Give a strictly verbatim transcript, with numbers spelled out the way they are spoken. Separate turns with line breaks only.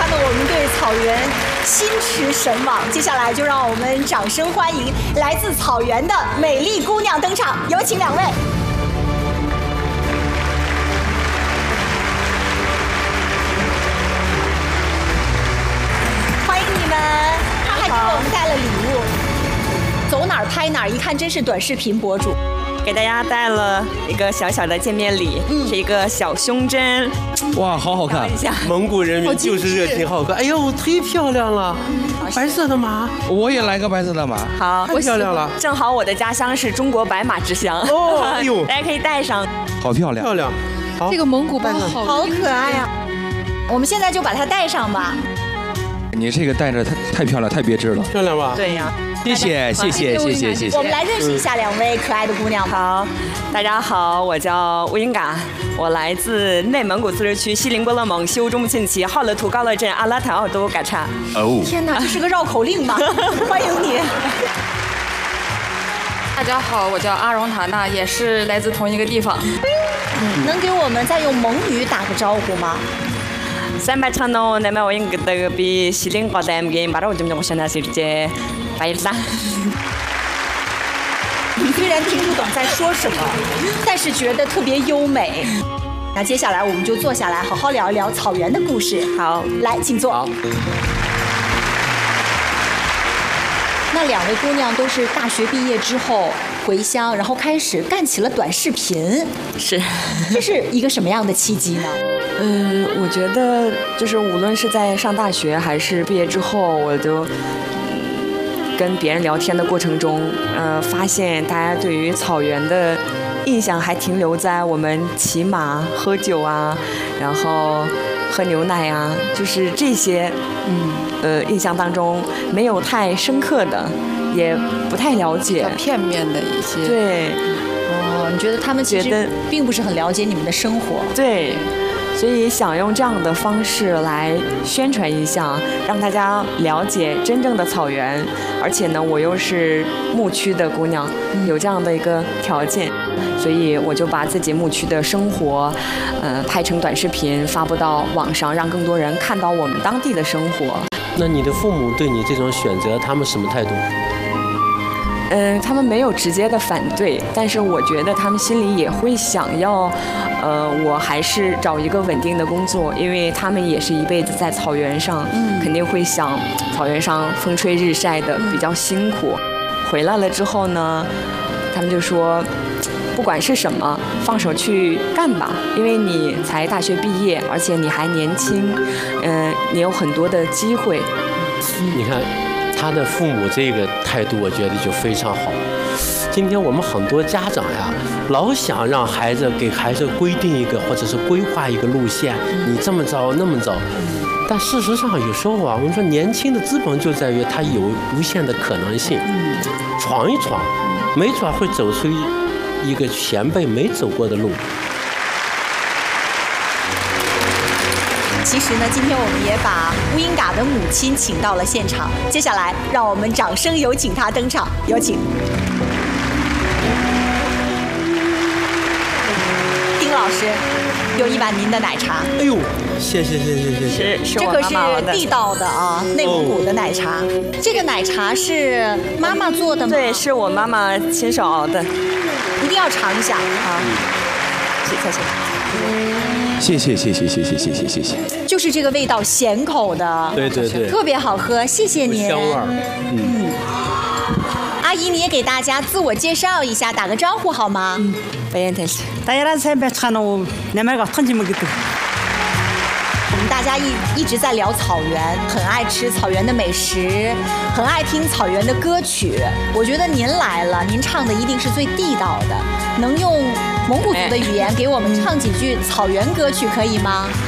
看得我们对草原心驰神往。接下来就让我们掌声欢迎来自草原的美丽姑娘登场，有请两位。欢迎你们，他还给我们带了礼物，走哪儿拍哪儿，一看真是短视频博主。
给大家带了一个小小的见面礼，嗯、是一个小胸针。
哇，好好看！
蒙古人民就是热情好客。哎呦，忒漂亮了，白色的马。
我也来个白色的马。
好，
太漂亮了。
正好我的家乡是中国白马之乡。
哦，哎呦，
大家可以戴上。
好漂亮，
漂亮。好，
这个蒙古包好
好可爱呀、啊！我们现在就把它戴上吧。
你这个戴着太太漂亮，太别致了。
漂亮吧？
对呀。
谢谢谢谢谢谢谢谢。
我们来认识一下两位可爱的姑娘。
好，大家好，我叫乌英嘎，我来自内蒙古自治区锡林郭勒盟西乌中木沁旗浩勒图高勒镇阿拉坦奥都嘎查。
哦，
天哪，这是个绕口令吗？欢迎你。
大家好，我叫阿荣塔娜，也是来自同一个地方。
嗯，能给我们再用蒙语打个招呼吗？
三百场呢，那么我应该得比锡林郭勒盟把我这么我现在是这白山。
虽然听不懂在说什么，但是觉得特别优美。那接下来我们就坐下来好好聊一聊草原的故事。
好，
来，请坐。
好。
那两位姑娘都是大学毕业之后回乡，然后开始干起了短视频。
是，
这是一个什么样的契机呢？
嗯，我觉得就是无论是在上大学还是毕业之后，我就跟别人聊天的过程中，呃，发现大家对于草原的印象还停留在我们骑马、喝酒啊，然后喝牛奶啊，就是这些，嗯，呃，印象当中没有太深刻的，也不太了解，
比较片面的一些。
对，
哦，你觉得他们其实并不是很了解你们的生活？
对。所以想用这样的方式来宣传一下，让大家了解真正的草原。而且呢，我又是牧区的姑娘，有这样的一个条件，所以我就把自己牧区的生活，呃，拍成短视频发布到网上，让更多人看到我们当地的生活。
那你的父母对你这种选择，他们什么态度？
嗯、呃，他们没有直接的反对，但是我觉得他们心里也会想要，呃，我还是找一个稳定的工作，因为他们也是一辈子在草原上，嗯、肯定会想草原上风吹日晒的比较辛苦。回来了之后呢，他们就说，不管是什么，放手去干吧，因为你才大学毕业，而且你还年轻，嗯、呃，你有很多的机会。
你看。他的父母这个态度，我觉得就非常好。今天我们很多家长呀，老想让孩子给孩子规定一个，或者是规划一个路线，你这么走那么走。但事实上，有时候啊，我们说年轻的资本就在于他有无限的可能性，闯一闯，没准会走出一个前辈没走过的路。
其实呢，今天我们也把乌英嘎的母亲请到了现场。接下来，让我们掌声有请她登场，有请。丁老师，有一碗您的奶茶。
哎呦，谢谢谢谢谢谢。
是是
这
我妈妈熬的。
个是地道的啊，内蒙古的奶茶。这个奶茶是妈妈做的吗？
对，是我妈妈亲手熬的，
一定要尝一下啊！
谢谢谢。
谢谢谢谢谢谢谢谢谢谢。
就是这个味道，咸口的，
对对对，
特别好喝。谢谢您。
香味儿。嗯。
阿姨，你也给大家自我介绍一下，打个招呼好吗？嗯，
不言太是。
大家才别看到我那边个腾起么个。
我们大家一一直在聊草原，很爱吃草原的美食，很爱听草原的歌曲。我觉得您来了，您唱的一定是最地道的，能用蒙古族的语言给我们唱几句草原歌曲可以吗？